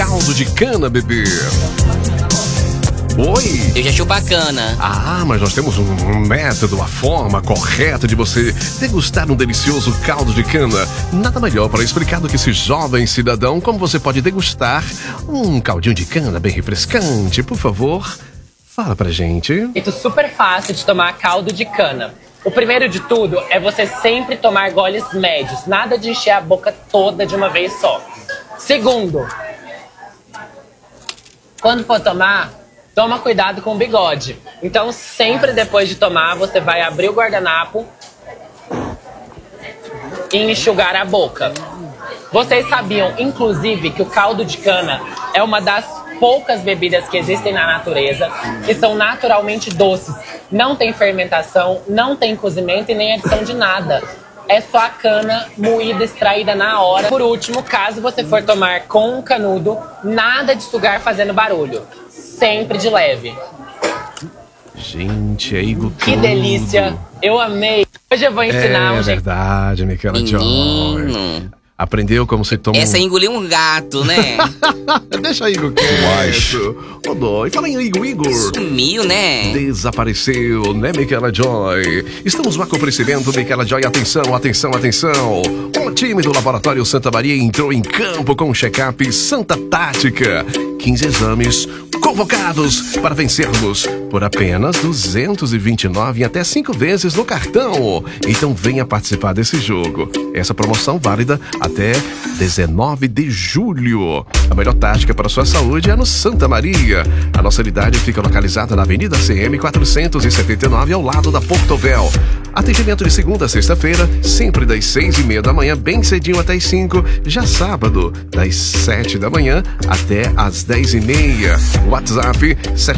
caldo de cana, bebê. Oi? Eu já acho bacana. Ah, mas nós temos um método, a forma correta de você degustar um delicioso caldo de cana. Nada melhor para explicar do que esse jovem cidadão como você pode degustar um caldinho de cana bem refrescante. Por favor, fala pra gente. Jeito super fácil de tomar caldo de cana. O primeiro de tudo é você sempre tomar goles médios, nada de encher a boca toda de uma vez só. Segundo, quando for tomar, toma cuidado com o bigode. Então, sempre depois de tomar, você vai abrir o guardanapo e enxugar a boca. Vocês sabiam, inclusive, que o caldo de cana é uma das poucas bebidas que existem na natureza que são naturalmente doces. Não tem fermentação, não tem cozimento e nem adição de nada. É só a cana moída, extraída na hora. Por último, caso você for tomar com um canudo, nada de sugar fazendo barulho. Sempre de leve. Gente, é Igor. Que delícia! Eu amei! Hoje eu vou ensinar um jeito. É verdade, Micaela Joy. Aprendeu como você toma. Essa engoliu um gato, né? Deixa Igor quieto. Ô, dó. E fala em Igor. Sumiu, né? Desapareceu, né, Micaela Joy? Estamos no oferecimento, Micaela Joy. Atenção, atenção, atenção. O time do Laboratório Santa Maria entrou em campo com o check-up Santa Tática. 15 exames convocados para vencermos por apenas R$229 e até 5 vezes no cartão. Então venha participar desse jogo. Essa promoção válida até 19 de julho. A melhor tática para a sua saúde é no Santa Maria. A nossa unidade fica localizada na Avenida CM 479, ao lado da Portovel. Atendimento de segunda a sexta-feira, sempre das 6h30 da manhã, bem cedinho até as 5. Já sábado, das 7 da manhã até as 10h30. WhatsApp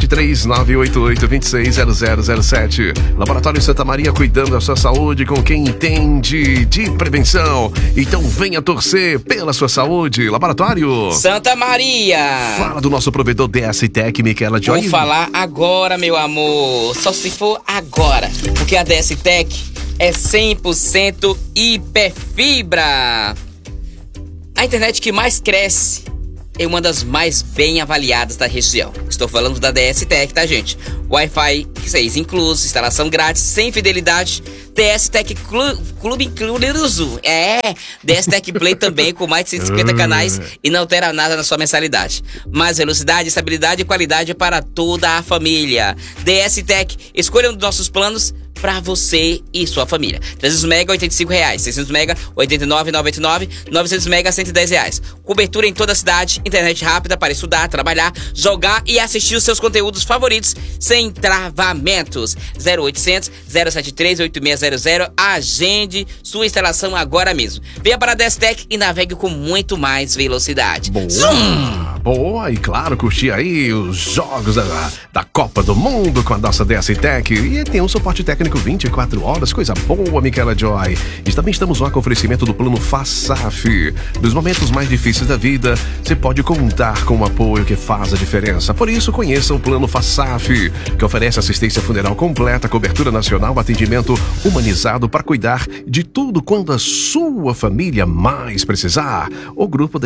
73988260007. Laboratório Santa Maria, cuidando da sua saúde com quem entende de prevenção. Então venha torcer pela sua saúde. Laboratório Santa Maria. Fala do nosso provedor DS Tech, Micaela Joy. Vou falar agora, meu amor. Só se for agora. Porque a DS Tech é 100% hiperfibra. A internet que mais cresce é uma das mais bem avaliadas da região. Estou falando da DS Tech, tá, gente? Wi-Fi 6 incluso, instalação grátis, sem fidelidade. DS Tech Clube incluso. DS Tech Play também, com mais de 150 canais e não terá nada na sua mensalidade. Mais velocidade, estabilidade e qualidade para toda a família. DS Tech, escolha um dos nossos planos para você e sua família. 300 mega, R$85. 600 mega, R$89,99. 900 mega, R$110. Cobertura em toda a cidade, internet rápida para estudar, trabalhar, jogar e assistir os seus conteúdos favoritos sem travamentos. 0800 073 8600. Agende sua instalação agora mesmo. Venha para a Destec e navegue com muito mais velocidade. Boa! Boa, e claro, curtir aí os jogos da Copa do Mundo com a nossa DS-Tech. E tem um suporte técnico 24 horas, coisa boa, Micaela Joy. E também estamos lá com o oferecimento do plano FASAF. Nos momentos mais difíceis da vida, você pode contar com o apoio que faz a diferença. Por isso, conheça o plano FASAF, que oferece assistência funeral completa, cobertura nacional, atendimento humanizado para cuidar de tudo quando a sua família mais precisar. O grupo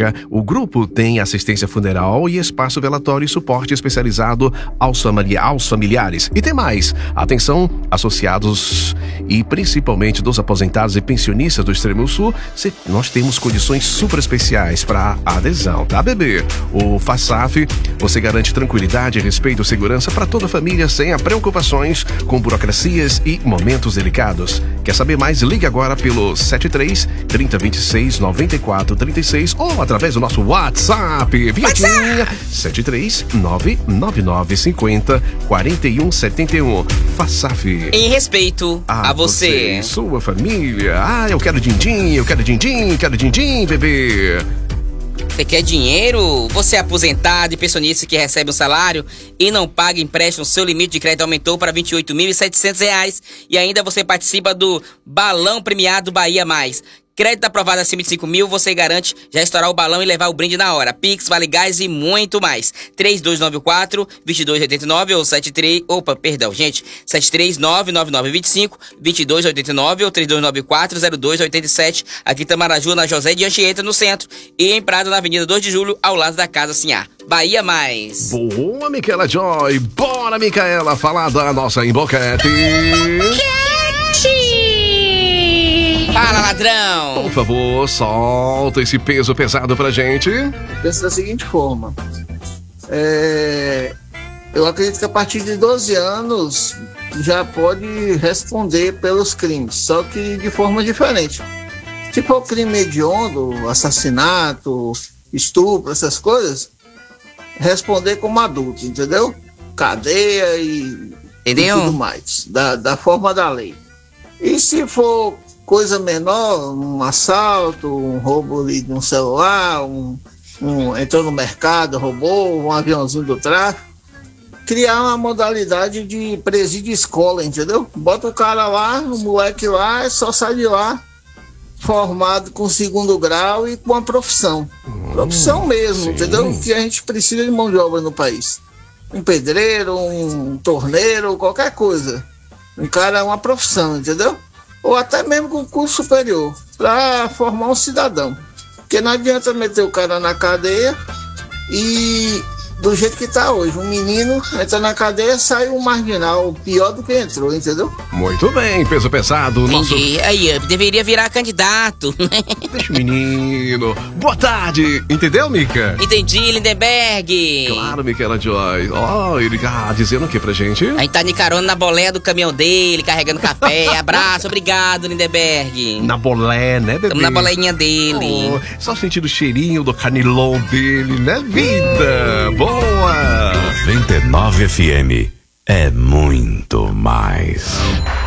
tem assistência funeral e espaço velatório e suporte especializado aos familiares. E tem mais, atenção, associados e principalmente dos aposentados e pensionistas do Extremo Sul, nós temos condições super especiais para adesão, tá, bebê? O FASAF, você garante tranquilidade, respeito e segurança para toda a família sem preocupações com burocracias e momentos delicados. Quer saber mais? Ligue agora pelo 73 3026 9436 ou através do nosso WhatsApp. Vinhetinha 73 999 50 4171. FASAF. Em respeito a você. Sua família. Eu quero din-din, bebê. Você quer dinheiro? Você é aposentado e pensionista que recebe um salário e não paga empréstimo, seu limite de crédito aumentou para R$28.700 e ainda você participa do Balão Premiado Bahia Mais. Crédito aprovado acima de 5 mil, você garante já estourar o balão e levar o brinde na hora. Pix, Vale Gás e muito mais. 3294-2289 ou 7399925-2289 ou 3294-0287. Aqui em Tamaraju, na José de Anchieta, no centro. E em Prado, na Avenida 2 de Julho, ao lado da Casa Sinhá. Bahia Mais. Boa, Micaela Joy. Bora, Micaela, falar da nossa Emboquete. Fala, ladrão! Por favor, solta esse peso pesado pra gente. Pensa da seguinte forma. Eu acredito que a partir de 12 anos já pode responder pelos crimes, só que de forma diferente. Se for crime hediondo, assassinato, estupro, essas coisas, responder como adulto, entendeu? Cadeia e tudo mais, da forma da lei. E se for coisa menor, um assalto, um roubo de um celular, entrou no mercado, roubou um aviãozinho do tráfico, criar uma modalidade de presídio escola, entendeu? Bota o cara lá, o moleque lá, só sai de lá formado com 2º grau e com uma profissão. Profissão mesmo, sim. Entendeu? Que a gente precisa de mão de obra no país. Um pedreiro, um torneiro, qualquer coisa. Um cara é uma profissão, entendeu? Ou até mesmo com curso superior, para formar um cidadão. Porque não adianta meter o cara na cadeia e do jeito que tá hoje. Um menino entra na cadeia, sai um marginal, pior do que entrou, entendeu? Muito bem, peso pesado. Nosso... Aí, deveria virar candidato. Deixa o menino. Boa tarde, entendeu, Mica? Entendi, Lindenberg. Claro, Micaela Joy. Ele dizendo o que pra gente? A gente tá de carona na boleia do caminhão dele, carregando café. Abraço, obrigado, Lindenberg. Na bolé, né, bebê? Estamos na boleinha dele. Só sentindo o cheirinho do canilão dele, né, vida? Boa! 99 FM é muito mais.